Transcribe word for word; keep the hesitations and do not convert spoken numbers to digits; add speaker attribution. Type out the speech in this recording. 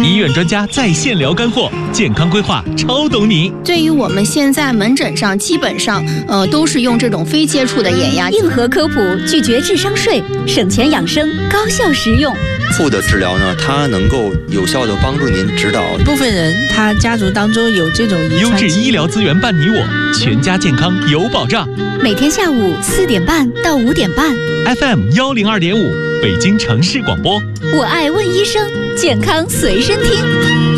Speaker 1: 医院专家在线聊干货，健康规划超懂你。
Speaker 2: 对于我们现在门诊上，基本上呃都是用这种非接触的眼压。
Speaker 3: 硬核科普，拒绝智商税，省钱养生，高效实用。
Speaker 4: 负的治疗呢，它能够有效的帮助您指导。
Speaker 5: 部分人他家族当中有这种遗传。
Speaker 1: 优质医疗资源伴你我，全家健康有保障。
Speaker 3: 每天下午四点半到五点半
Speaker 1: ，F M 幺零二点五，北京城市广播。
Speaker 3: 我爱问医生，健康随身听。